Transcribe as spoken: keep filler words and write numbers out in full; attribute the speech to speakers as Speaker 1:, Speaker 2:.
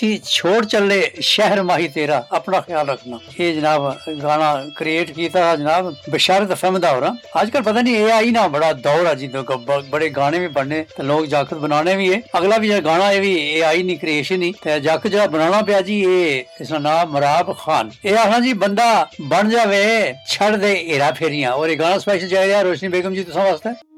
Speaker 1: ਅਸੀਂ ਛੋੜ ਚੱਲੇ ਸ਼ਹਿਰ ਮਾਹੀ ਤੇਰਾ ਆਪਣਾ ਖਿਆਲ ਰੱਖਣਾ। ਇਹ ਜਨਾਬ ਗਾਣਾ ਕ੍ਰੀਏਟ ਕੀਤਾ ਜਨਾਬ ਬਸ਼ਾਰਤ ਫਹਿਮਦਾ ਹੋ रहा। आजकल पता नहीं ए आई ना बड़ा दौर है जिदों बड़े गाने भी बनने ते लोग जाकत बनाने भी है। अगला भी गाना ये भी ए आई नी क्रिएशन ही ते जाकत जरा बनाना पिया जी। ये इसका नाम मराब खान। ये आखना जी बंदा बन जावे छड़ दे हेरा फेरियां। और ये गाना स्पेशल चाहिए रोशनी बेगम जी तुसां वास्ते।